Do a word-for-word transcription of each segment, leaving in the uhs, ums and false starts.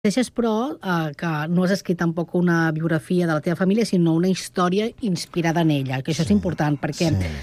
Deixes, però, eh, que no has escrit tampoc una biografia de la teva família, sinó una història inspirada en ella, que això sí, és important, perquè sí.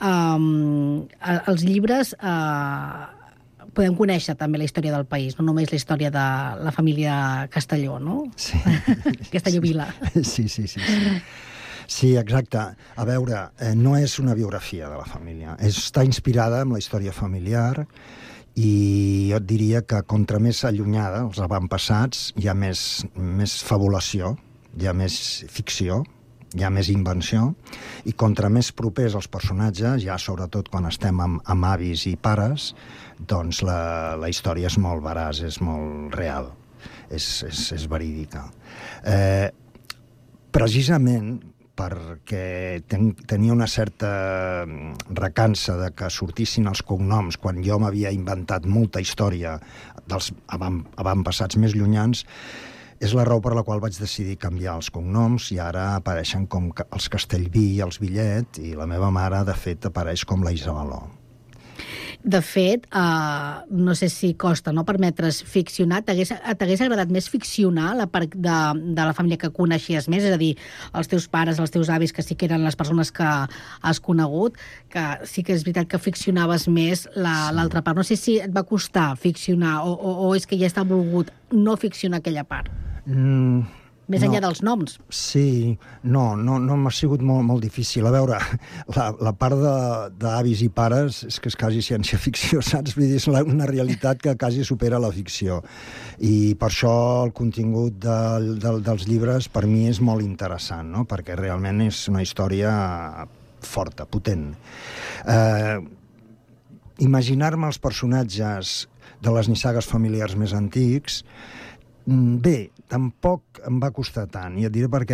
um, els llibres eh, podem conèixer també la història del país, no només la història de la família Castelló, no? Sí. Castelló-Vila. Sí, sí, sí. sí. Sí, exacte. A veure, eh, no és una biografia de la família. Està inspirada en la història familiar i jo et diria que contra més allunyada, els avantpassats, hi ha més, més fabulació, hi ha més ficció, hi ha més invenció, i contra més propers als personatges, ja sobretot quan estem amb, amb avis i pares, doncs la, la història és molt veraç, és molt real, és, és, és verídica. Eh, precisament perquè ten, tenia una certa recança de que sortissin els cognoms quan jo m'havia inventat molta història dels avantpassats més llunyans, és la raó per la qual vaig decidir canviar els cognoms i ara apareixen com els Castellví i els Villet, i la meva mare, de fet, apareix com la Isabeló. De fet, eh, no sé si costa no permetre's ficcionar. T'hagués agradat més ficcionar la part de, de la família que coneixies més? És a dir, els teus pares, els teus avis, que sí que eren les persones que has conegut, que sí que és veritat que ficcionaves més l'altra sí. part. No sé si et va costar ficcionar o, o, o és que ja està volgut no ficcionar aquella part. Mm, més no. enllà dels noms. Sí, no, no, no m'ha sigut molt, molt difícil. A veure, la, la part d'avis i pares és que és quasi ciència-ficció, saps? Vull dir, és una realitat que quasi supera la ficció. I per això el contingut de, de, dels llibres per mi és molt interessant, no? Perquè realment és una història forta, potent. Eh, Imaginar-me els personatges de les nissagues familiars més antics, bé, tampoc em va costar tant, i et diré per què.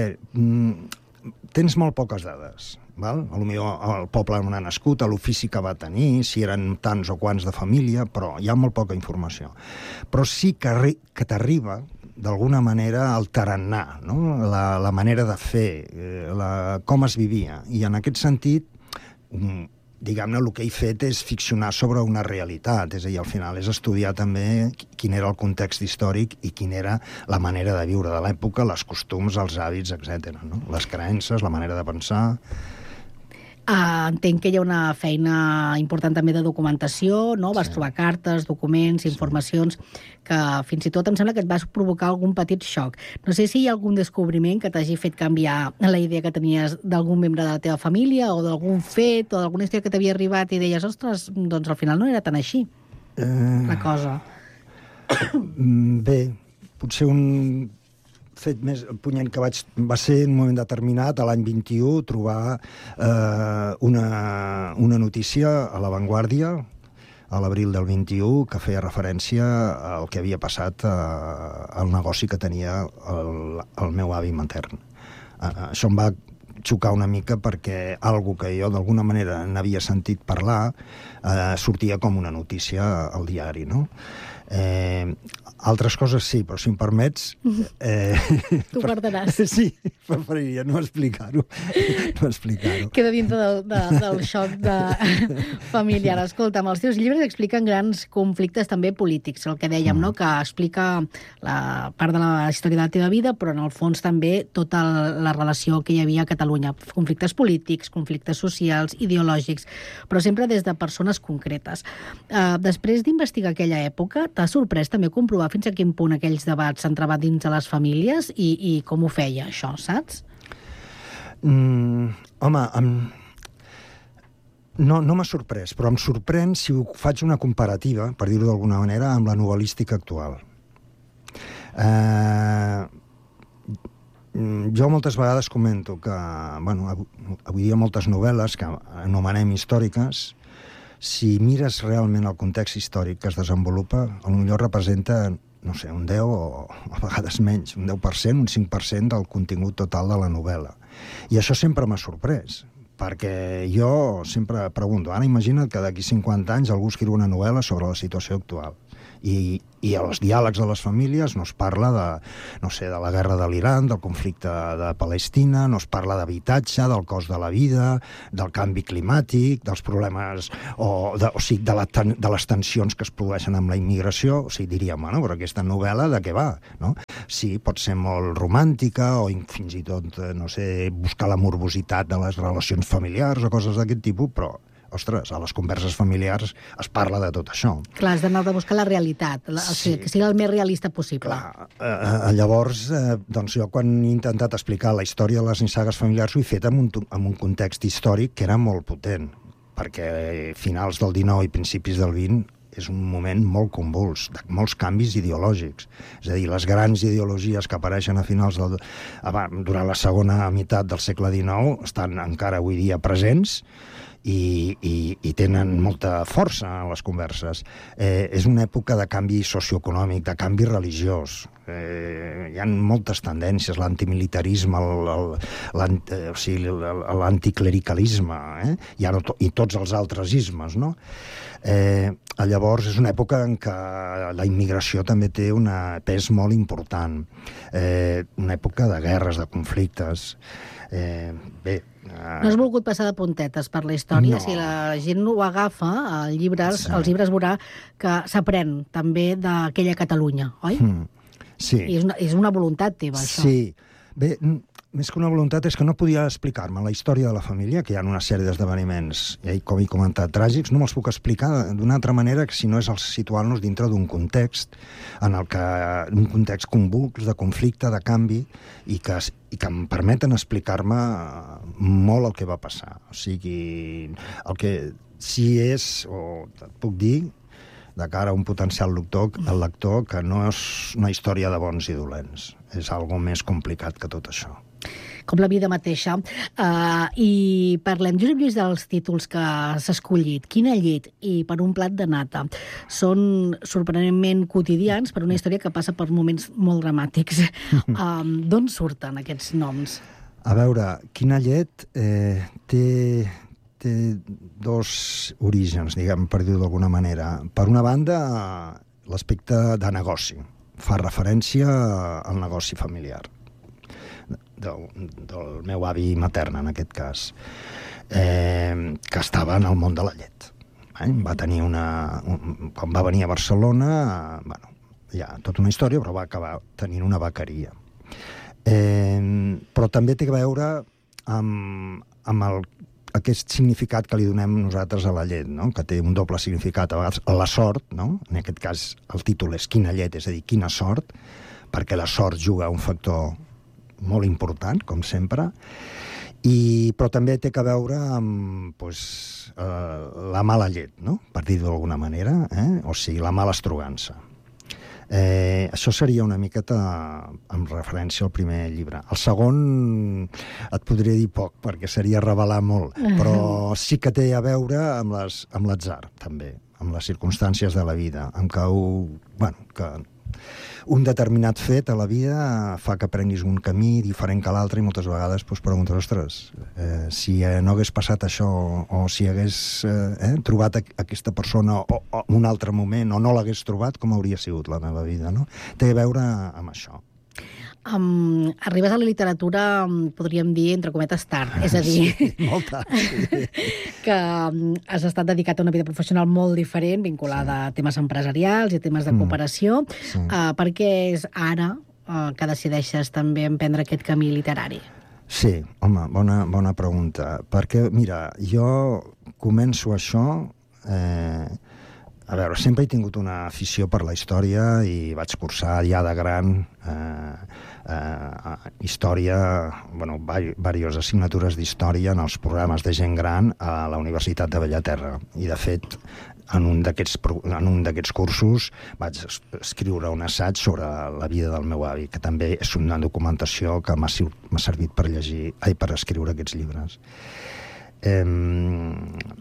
Tens molt poques dades, val? Potser el poble on ha nascut, l'ofici que va tenir, si eren tants o quants de família, però hi ha molt poca informació. Però sí que, que t'arriba, d'alguna manera, el tarannà, no? la, la manera de fer, la, com es vivia. I en aquest sentit, diguem-ne, el que he fet és ficcionar sobre una realitat, és a dir, al final és estudiar també quin era el context històric i quina era la manera de viure de l'època, les costums, els hàbits, etcètera, no? Les creences, la manera de pensar. Uh, entenc que hi ha una feina important també de documentació, no? Vas sí. trobar cartes, documents, informacions, sí. que fins i tot em sembla que et vas provocar algun petit xoc. No sé si hi ha algun descobriment que t'hagi fet canviar la idea que tenies d'algun membre de la teva família o d'algun fet o d'alguna història que t'havia arribat i deies, ostres, doncs al final no era tan així, uh... la cosa. Bé, potser un fet més punyent que vaig... Va ser en un moment determinat, a l'any vint-i-u, trobar eh, una, una notícia a La Vanguardia, a l'abril del vint-i-u, que feia referència al que havia passat eh, al negoci que tenia el, el meu avi matern. Eh, això em va xocar una mica perquè algo que jo d'alguna manera n'havia sentit parlar eh, sortia com una notícia al diari, no? Eh, altres coses sí, però si em permets... Eh, tu guardaràs. Sí, preferiria no explicar-ho. No explicar-ho. Queda dintre del, de, del xoc de familiar. Escolta'm, els teus llibres expliquen grans conflictes també polítics, el que dèiem, mm. no? Que explica la part de la història de la teva vida, però en el fons també tota la relació que hi havia a Catalunya. Conflictes polítics, conflictes socials, ideològics, però sempre des de persones concretes. Uh, després d'investigar aquella època, t'ha sorprès també comprovar fins a quin punt aquells debats s'entraven dins de les famílies i, i com ho feia, això, saps? Mm, home, em... no, no m'ha sorprès, però em sorprèn si ho faig una comparativa, per dir-ho d'alguna manera, amb la novel·lística actual. Eh... Jo moltes vegades comento que, bueno, avui dia moltes novel·les que anomenem històriques, si mires realment el context històric que es desenvolupa, potser representa, no sé, un deu o a vegades menys, un deu per cent, un cinc per cent del contingut total de la novel·la. I això sempre m'ha sorprès, perquè jo sempre pregunto, ara imagina't que d'aquí cinquanta anys algú escriu una novel·la sobre la situació actual. I, i als diàlegs de les famílies no es parla de, no sé, de la guerra de l'Iran, del conflicte de Palestina, no es parla d'habitatge, del cost de la vida, del canvi climàtic, dels problemes, o, de, o sigui, de, la ten, de les tensions que es produeixen amb la immigració. O sigui, diríem, bueno, però aquesta novel·la de què va, no? Sí, pot ser molt romàntica, o fins i tot, no sé, buscar la morbositat de les relacions familiars o coses d'aquest tipus, però ostres, a les converses familiars es parla de tot això. Clar, has d'anar a buscar la realitat, la, sí. O sigui, que sigui el més realista possible. Clar, eh, llavors, eh, doncs jo quan he intentat explicar la història de les nissagues familiars ho he fet en un, en un context històric que era molt potent, perquè finals del dinou i principis del vint és un moment molt convuls, de molts canvis ideològics. És a dir, les grans ideologies que apareixen a finals del... durant la segona meitat del segle dinou estan encara avui dia presents, I, i, i tenen molta força en les converses. Eh, és una època de canvi socioeconòmic, de canvi religiós. Eh, hi ha moltes tendències, l'antimilitarisme, l'anticlericalisme, eh? Hi ha to, i tots els altres ismes, no? Eh, llavors, és una època en què la immigració també té un pes molt important. Eh, una època de guerres, de conflictes. Eh, bé, no has volgut passar de puntetes per la història. No. Si la gent ho agafa, el llibres, sí. Els llibres veurà que s'aprèn també d'aquella Catalunya, oi? Mm. Sí. I és una, és una voluntat teva, això. Sí. Bé, més que una voluntat és que no podia explicar-me la història de la família, que hi ha una sèrie d'esdeveniments, i com he comentat, tràgics, no me'ls puc explicar d'una altra manera que si no és el situar-nos dintre d'un context, en el que, un context convuls, de conflicte, de canvi, i que, i que em permeten explicar-me molt el que va passar. O sigui, el que sí és, o et puc dir, de cara a un potencial lector, el lector, que no és una història de bons i dolents. És algo més complicat que tot això. Com la vida mateixa. Uh, I parlem, Josep Lluís, dels títols que s'ha escollit. Quina llet i Per un plat de nata. Són sorprenentment quotidians per una història que passa per moments molt dramàtics. Um, D'on surten aquests noms? A veure, Quina llet eh, té... té dos orígens, diguem, per dir-ho d'alguna manera. Per una banda, l'aspecte de negoci. Fa referència al negoci familiar. Del, del meu avi matern, en aquest cas, eh, que estava en el món de la llet. Eh? Va tenir una... Un, quan va venir a Barcelona, eh, bueno, hi ha tota una història, però va acabar tenint una vaqueria. Eh, però també té a veure amb, amb el aquest significat que li donem nosaltres a la llet, no? Que té un doble significat, a vegades la sort, no? En aquest cas el títol és Quina llet, és a dir, quina sort, perquè la sort juga un factor molt important, com sempre, i, però també té a veure amb pues, eh, la mala llet, no? Per dir-ho d'alguna manera, eh? O sigui, la mala estrogança. Eh, això seria una miqueta amb referència al primer llibre. El segon et podria dir poc, perquè seria revelar molt, però sí que té a veure amb les, amb l'atzar, també, amb les circumstàncies de la vida, amb que, bueno, que un determinat fet a la vida fa que prenguis un camí diferent que l'altre i moltes vegades doncs, preguntes, ostres, eh, si eh, no hagués passat això o si hagués eh, eh, trobat a, aquesta persona o, o en un altre moment o no l'hagués trobat, com hauria sigut la meva vida, no? Té a veure amb això. Um, arribes a la literatura, podríem dir, entre cometes, tard. És a dir, sí, molt tard, sí. que um, has estat dedicat a una vida professional molt diferent, vinculada sí. a temes empresarials i a temes de cooperació. Mm. Sí. Uh, per què és ara uh, que decideixes també emprendre aquest camí literari? Sí, home, bona, bona pregunta. Perquè, mira, jo començo això... Eh, A veure, sempre he tingut una afició per la història i vaig cursar ja de gran eh, eh, història, bueno, diverses assignatures d'història en els programes de gent gran a la Universitat de Bellaterra. I, de fet, en un d'aquests cursos vaig escriure un assaig sobre la vida del meu avi, que també és una documentació que m'ha servit per llegir, ai, per escriure aquests llibres. Eh,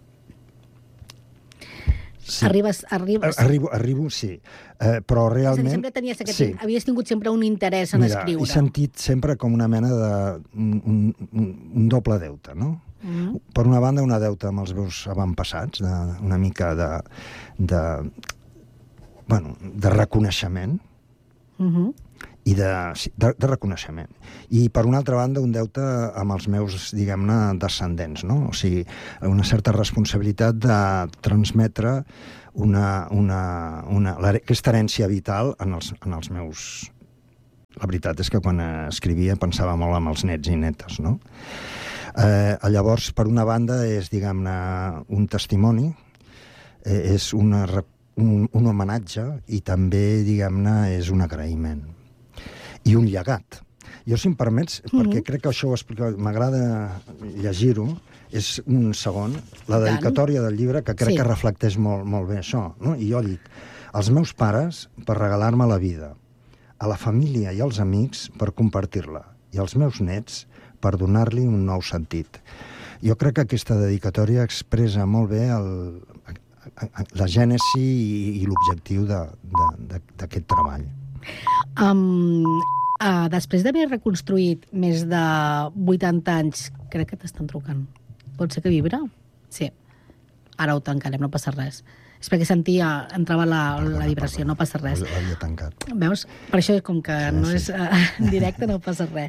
Sí. Arribes, arribes... Arribo, arribo, sí. Eh, però realment... Sempre tenies aquest... Sí. Havies tingut sempre un interès en Mira, escriure. He sentit sempre com una mena de... un, un, un doble deute, no? Mm. Per una banda, una deute amb els meus avantpassats, de, una mica de, de, bueno, de reconeixement, Uh-huh. i de, de, de reconeixement. I, per una altra banda, un deute amb els meus, diguem-ne, descendents, no? O sigui, una certa responsabilitat de transmetre una, una, una, aquesta herència vital en els, en els meus... La veritat és que quan escrivia pensava molt en els nets i netes, no? Eh, llavors, per una banda, és, diguem-ne, un testimoni, eh, és una, un, un homenatge i també, diguem-ne, és un agraïment. I un llegat. Jo, si em permets, mm-hmm. perquè crec que això ho explica, m'agrada llegir-ho, és un segon, la dedicatòria del llibre, que crec sí. que reflecteix molt, molt bé això. No? I jo dic, als meus pares per regalar-me la vida, a la família i als amics per compartir-la, i als meus nets per donar-li un nou sentit. Jo crec que aquesta dedicatòria expressa molt bé el, la gènesi i, i l'objectiu d'aquest treball. Um, uh, després d'haver reconstruït més de vuitanta anys, crec que t'estan trucant. Pot ser que vibra? Sí. Ara ho tancarem, no passa res. És perquè sentia, entrava la, perdona, la vibració, perdona. No passa res. L'havia tancat. Veus? Per això, com que sí, no sí. és uh, directe, no passa res.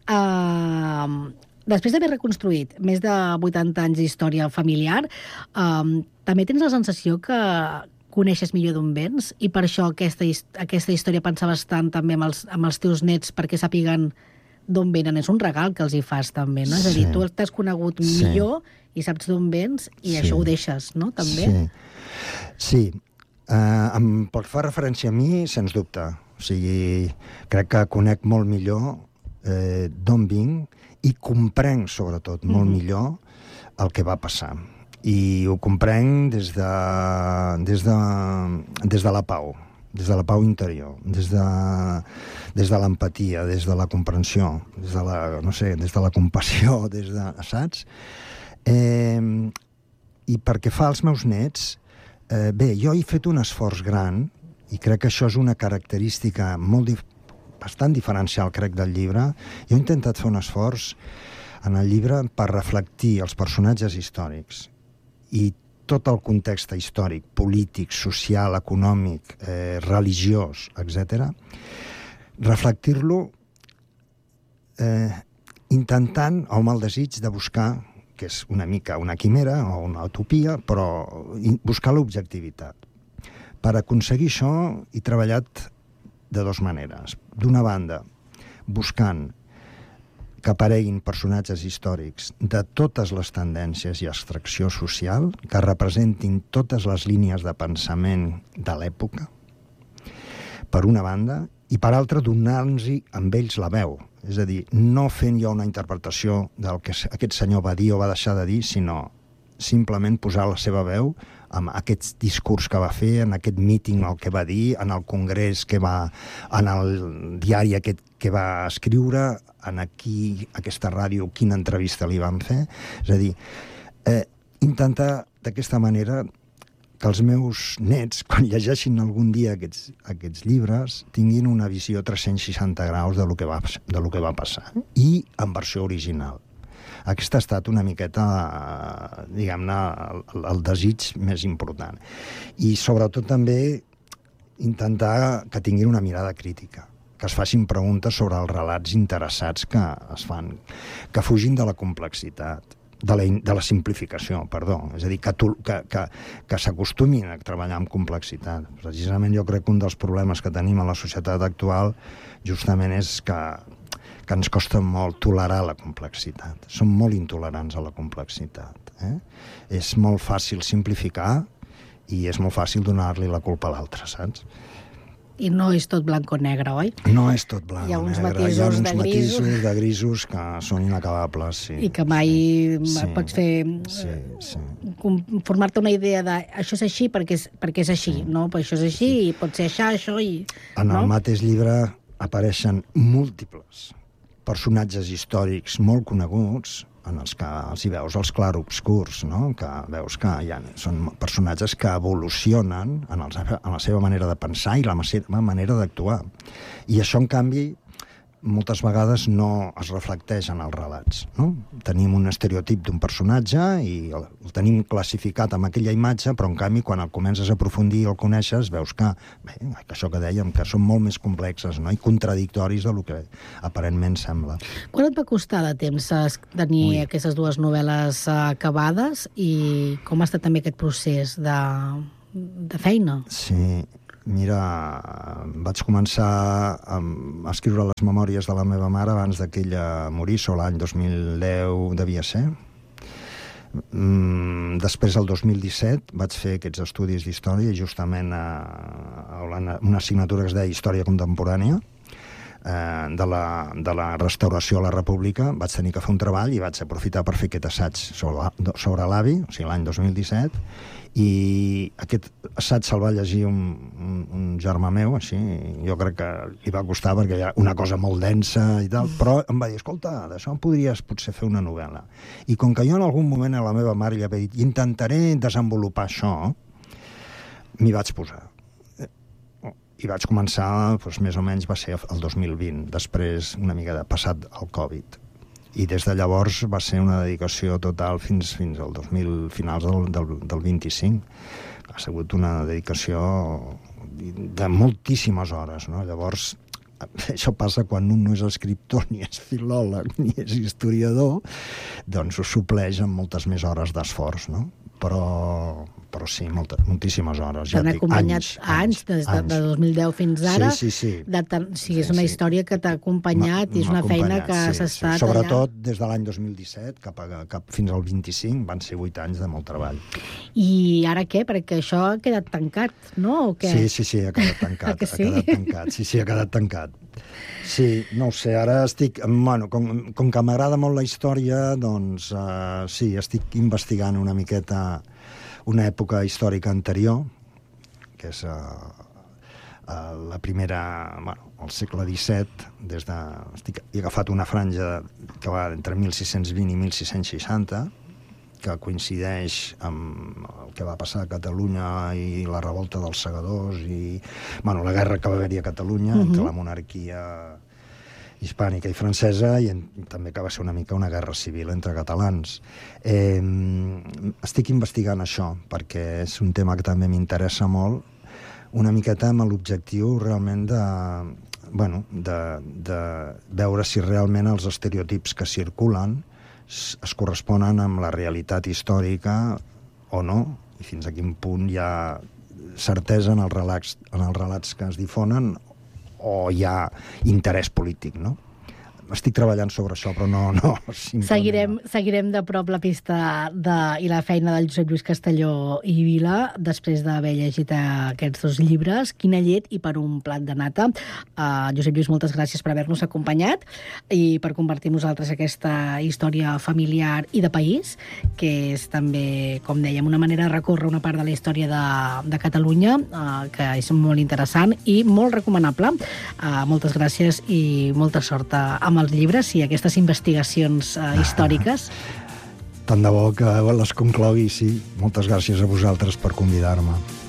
Uh, després d'haver reconstruït més de vuitanta anys d'història familiar, um, també tens la sensació que coneixes millor d'on vens i per això aquesta, aquesta història pensaves tant també amb els, amb els teus nets perquè sàpiguen d'on venen. És un regal que els hi fas també, no? Sí. És a dir, tu t'has conegut sí. millor i saps d'on vens i sí. això ho deixes, no? També? Sí. Sí. Uh, em pot fer referència a mi, sens dubte. O sigui, crec que conec molt millor eh, d'on vinc i comprenc, sobretot, molt mm-hmm. millor el que va passar. I ho comprenc des de, des de, des de la pau, des de la pau interior, des de, des de l'empatia, des de la comprensió, des de la, no sé, des de la compassió, des de, saps? Eh, I perquè fa als meus nets, eh, bé, jo he fet un esforç gran, i crec que això és una característica molt dif bastant diferencial, crec, del llibre. Jo he intentat fer un esforç en el llibre per reflectir els personatges històrics i tot el context històric, polític, social, econòmic, eh, religiós, etcètera, reflectir-lo eh, intentant, o amb el desig de buscar, que és una mica una quimera o una utopia, però buscar l'objectivitat. Per aconseguir això he treballat de dues maneres. D'una banda, buscant que apareguin personatges històrics de totes les tendències i extracció social, que representin totes les línies de pensament de l'època, per una banda, i per altra donar-nos amb ells la veu. És a dir, no fent jo una interpretació del que aquest senyor va dir o va deixar de dir, sinó simplement posar la seva veu amb aquest discurs que va fer, en aquest míting el que va dir, en el congrés que va, en el diari aquest que va escriure, en aquí, aquesta ràdio, quina entrevista li van fer. És a dir, eh, intentar d'aquesta manera que els meus nets, quan llegeixin algun dia aquests, aquests llibres, tinguin una visió tres-cents seixanta graus de lo que va, de lo que va passar, i en versió original. Aquest ha estat una miqueta, diguem-ne, el, el desig més important. I sobretot també intentar que tinguin una mirada crítica, que es facin preguntes sobre els relats interessats que es fan, que fugin de la complexitat, de la, de la simplificació, perdó. És a dir, que, tu, que, que, que s'acostumin a treballar amb complexitat. Precisament jo crec que un dels problemes que tenim a la societat actual justament és que que ens costa molt tolerar la complexitat. Som molt intolerants a la complexitat. Eh? És molt fàcil simplificar i és molt fàcil donar-li la culpa a l'altre, saps? I no és tot blanc o negre, oi? No és tot blanc o negre. Hi ha uns de grisos. matisos de grisos que són inacabables, sí. I que mai sí. pots fer... Sí, sí. Formar-te una idea de això és així perquè és, perquè és així, sí. no? Però això és així sí. i pot ser això, això i... En no? el mateix llibre apareixen múltiples personatges històrics molt coneguts, en els que els hi veus els clarobscurs, no? Que veus que hi ha, són personatges que evolucionen en, els, en la seva manera de pensar i la seva manera d'actuar. I això, en canvi, moltes vegades no es reflecteix en els relats, no? Tenim un estereotip d'un personatge i el, el tenim classificat amb aquella imatge, però en canvi quan el comences a aprofundir i el coneixes veus que, bé, que això que dèiem, que són molt més complexes, no? I contradictoris del que aparentment sembla. Quan et va costar de temps tenir Ui. aquestes dues novel·les acabades i com ha estat també aquest procés de, de feina? Sí, mira, vaig començar a, a escriure les memòries de la meva mare abans que ella morís, o l'any dos mil deu devia ser. Mm, després, el dos mil disset, vaig fer aquests estudis d'història, justament a, a una assignatura que es deia Història Contemporània, eh, de, la, de la restauració a la República. Vaig tenir que fer un treball i vaig aprofitar per fer aquest assaig sobre, sobre l'avi, o sigui, l'any dos mil disset, i aquest assaig se'l va llegir un, un, un germà meu, així, jo crec que li va costar perquè era una cosa molt densa i tal, però em va dir, escolta, d'això podries potser fer una novel·la. I com que jo en algun moment a la meva mare li havia dit, intentaré desenvolupar això, m'hi vaig posar. I vaig començar, doncs, més o menys va ser el dos mil vint, després una mica de passat el Covid. I des de llavors va ser una dedicació total fins, fins al dos mil, finals del, del, del vint-i-cinc. Ha sigut una dedicació de moltíssimes hores, no? Llavors, això passa quan un no és escriptor, ni és filòleg, ni és historiador, doncs ho supleix amb moltes més hores d'esforç, no? Però, però sí, moltes, moltíssimes hores. T'han ja acompanyat anys, anys, des de, anys. de dos mil deu fins ara. Sí, sí, sí. De tan, sí, és una sí, història que t'ha acompanyat i és una feina que sí, s'ha estat sí. Sobretot allà. Des de l'any dos mil disset cap, a, cap fins al vint-i-cinc van ser vuit anys de molt treball. I ara què? Perquè això ha quedat tancat, no? O què? Sí, sí, sí, ha quedat tancat. que sí? Ha quedat tancat. Sí, sí, ha quedat tancat. Sí, no ho sé, ara estic... Bueno, com, com que m'agrada molt la història, doncs uh, sí, estic investigant una miqueta una època històrica anterior, que és uh, uh, la primera, bueno, al segle disset, des de... Estic, he agafat una franja que va entre mil sis-cents vint i mil sis-cents seixanta, que coincideix amb el que va passar a Catalunya i la revolta dels segadors i, bueno, la guerra que va haver-hi a Catalunya uh-huh. entre la monarquia hispànica i francesa i en, també que va ser una mica una guerra civil entre catalans. Eh, estic investigant això perquè és un tema que també m'interessa molt, una miqueta amb l'objectiu realment de, bueno, de, de veure si realment els estereotips que circulen es corresponen amb la realitat històrica o no, i fins a quin punt hi ha certesa en els relats, en els relats que es difonen o hi ha interès polític, no? Estic treballant sobre això, però no... no seguirem, no. seguirem de prop la pista de, i la feina del Josep Lluís Castelló i Vila, després d'haver llegit aquests dos llibres, Quina llet i Per un plat de nata. Uh, Josep Lluís, moltes gràcies per haver-nos acompanyat i per compartir amb nosaltres aquesta història familiar i de país, que és també, com dèiem, una manera de recórrer una part de la història de, de Catalunya, uh, que és molt interessant i molt recomanable. Uh, moltes gràcies i molta sort amb els llibres i aquestes investigacions uh, històriques. Tant de bo que les conclogui, sí. Moltes gràcies a vosaltres per convidar-me.